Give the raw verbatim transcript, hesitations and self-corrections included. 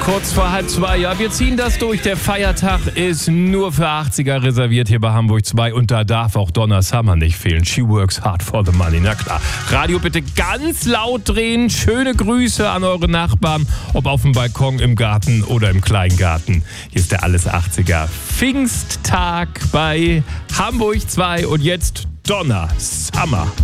Kurz vor halb zwei, ja, wir ziehen das durch. Der Feiertag ist nur für achtziger reserviert hier bei Hamburg zwei und da darf auch Donna Summer nicht fehlen. She works hard for the money, na klar. Radio bitte ganz laut drehen. Schöne Grüße an eure Nachbarn, ob auf dem Balkon, im Garten oder im Kleingarten. Hier ist der Alles achtziger Pfingsttag bei Hamburg zwei und jetzt Donna Summer.